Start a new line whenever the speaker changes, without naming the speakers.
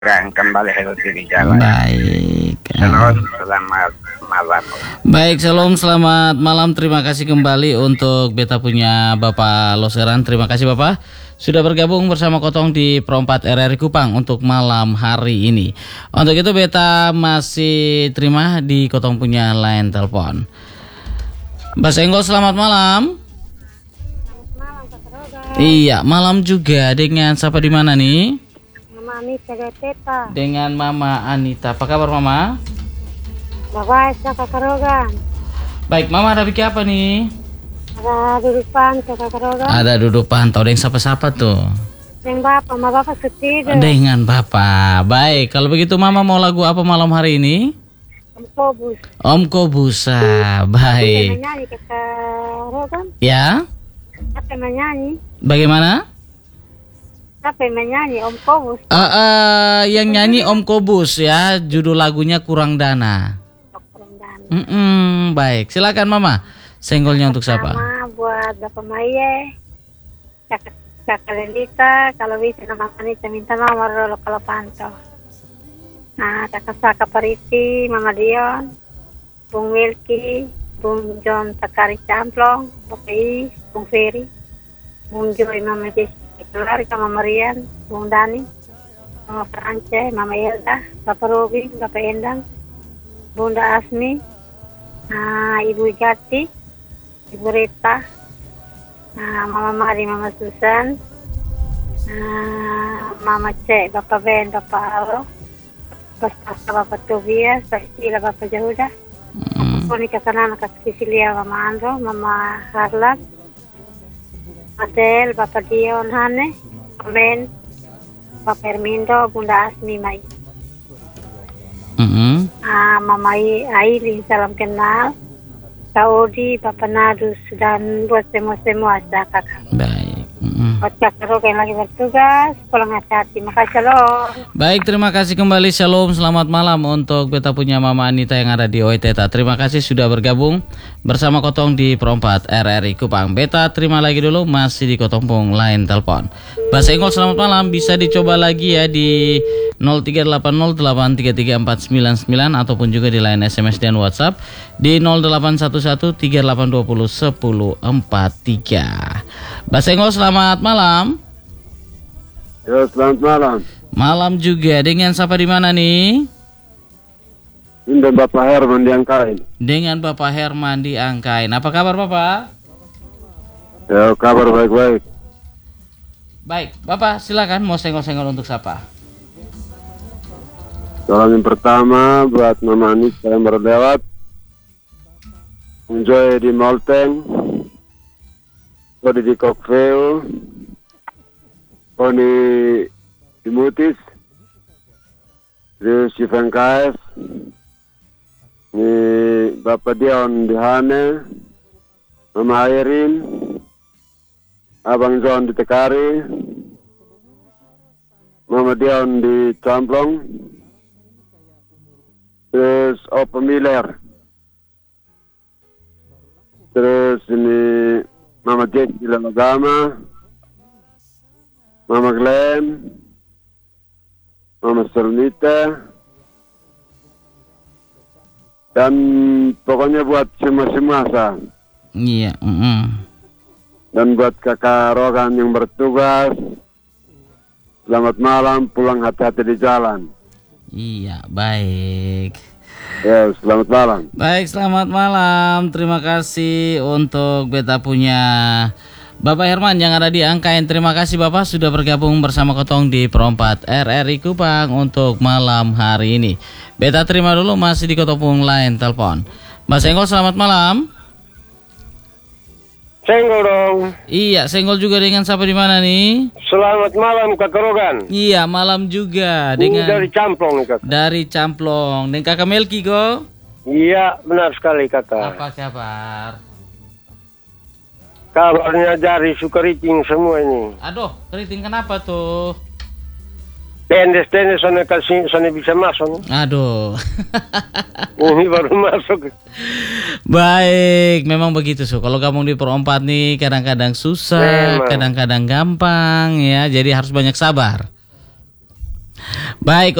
kembali healthy di jalan.
Baik.
Shalom, selamat malam.
Baik, shalom, selamat malam. Terima kasih kembali untuk beta punya Bapak Loseran. Terima kasih Bapak sudah bergabung bersama Kotong di Pro 4 RRI Kupang untuk malam hari ini. Untuk itu beta masih terima di Kotong punya line telepon. Mbak Senggol, selamat malam.
Malam, Kak Roga.
Iya, malam juga. Dengan siapa di mana nih?
Mama Anita dari Teta.
Dengan Mama Anita. Apa kabar Mama?
Bapak Kak Roga.
Baik, Mama ada bikin apa nih?
Ada duduk pantau Kak Roga.
Ada duduk pantau dengan siapa-siapa tuh?
Dengan Bapak, sama Bapak setidur.
Dengan Bapak. Baik, kalau begitu Mama mau lagu apa malam hari ini?
Kobus.
Om Kobusa. Baik.
Menyanyi Kak Roga.
Ya?
Apa yang menyanyi?
Bagaimana?
Apa yang menyanyi Om Kobus?
Yang nyanyi Om Kobus ya, judul lagunya Kurang Dana. Baik, silakan Mama. Senggolnya untuk siapa?
Sama buat Bapak Maye, Kakak Lelita, kalau bisa nama Anita minta nomor dulu kalau pantau. Nah, Kakak Saka Pariti, Mama Dion, Bung Wilky, Bung John Takari Camplong, Bapak Is, Bung Ferry, Bung Joy, Mama Jessica Keluarga, Mama Rian, Bung Dani, Mama France, Mama Elda, Bapak Robi, Bapak Endang, Bunda Asmi, Ibu Jati, Ibu Rita, Mama Mari, Mama Susan, Mama Cek, Bapak Ben, Bapak Alo, Bapak Tobias, Bapak Sila, Bapak Jahuda, Monika Kanana, Kak Sicilia, Mama Andro, Mama Harlan, Adel, Bapak Dion Hane, Ben, Bapak Hermindo, Bunda Asmi, Mai. Mama Aileen, salam kenal. Kak Odi, Bapak Nadus, dan buat semua kakak.
Baik.
Buat kakak Roga yang lagi bertugas, pulang hati-hati. Makasih, shalom.
Baik, terima kasih kembali. Shalom, selamat malam untuk beta punya Mama Anita yang ada di Oiteta. Terima kasih sudah bergabung bersama Kotong di Pro 4 RRI Kupang. Beta terima lagi dulu, masih di Kotong pung line telepon. Bahasa Inggris selamat malam, bisa dicoba lagi ya di 0380833499 ataupun juga di line SMS dan WhatsApp di 081138201043. Bahasa Inggris selamat malam.
Ya, selamat malam.
Malam juga, dengan siapa di mana nih?
Dengan Bapak Herman di Angkain.
Dengan Bapak Herman di Angkain. Apa kabar Bapak?
Ya, kabar baik-baik.
Baik, Bapak silakan mau senggol-senggol untuk siapa?
Salam yang pertama buat Mama Anissa yang baru lewat. Enjoy di Molteng. Kodi di Kokville. Koni di Mutis. Terus di Vengkaes. Ini Bapak Dion di Hane. Mama Airin. Abang John di Tekari. Mama Dion di Camplong. Terus Opa Miller. Terus ini Mama Jess di Lamagama. Mama Glenn. Mama Sernita. Dan pokoknya buat semua-semua sah.
Iya.
Dan buat kakak Rogan yang bertugas, selamat malam, pulang hati-hati di jalan.
Iya, baik.
Ya, selamat malam.
Baik, selamat malam. Terima kasih untuk beta punya Bapak Herman yang ada di Angkain. Terima kasih Bapak sudah bergabung bersama Kotong di Pro 4 RRI Kupang untuk malam hari ini. Beta terima dulu, masih di Kotong line telepon. Mas Senggol, selamat malam.
Senggol dong.
Iya, Senggol juga dengan siapa di mana nih?
Selamat malam Kakak Rogan.
Iya, malam juga
Ini
dengan
dari Camplong nih Kakak.
dari Camplong. Dan Kakak Melki go?
Iya, benar sekali Kakak.
Apa kabar?
Kabarnya jari suka riting semua ini.
Aduh, keriting kenapa tuh?
Tendes-tendes sana bisa masuk.
Aduh.
Ini baru masuk.
Baik, memang begitu so. Kalau gabung di Pro 4 nih kadang-kadang susah,
Memang.
kadang-kadang gampang ya. Jadi harus banyak sabar. Baik.